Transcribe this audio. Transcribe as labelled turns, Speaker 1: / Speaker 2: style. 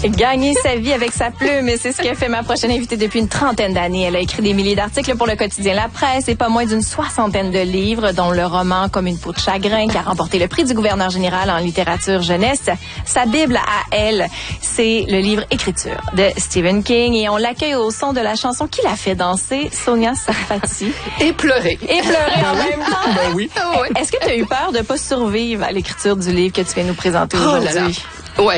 Speaker 1: Gagner sa vie avec sa plume, et c'est ce qu'a fait ma prochaine invitée depuis une trentaine d'années. Elle a écrit des milliers d'articles pour le quotidien La Presse et pas moins d'une 60aine de livres, dont le roman Comme une peau de chagrin, qui a remporté le prix du gouverneur général en littérature jeunesse. Sa Bible à elle, c'est le livre Écriture de Stephen King, et on l'accueille au son de la chanson qui l'a fait danser, Sonia Sarfati.
Speaker 2: Et pleurer.
Speaker 1: Et pleurer en même temps.
Speaker 3: Ben oui.
Speaker 1: Est-ce que tu as eu peur de pas survivre à l'écriture du livre que tu viens nous présenter aujourd'hui?
Speaker 2: Là là.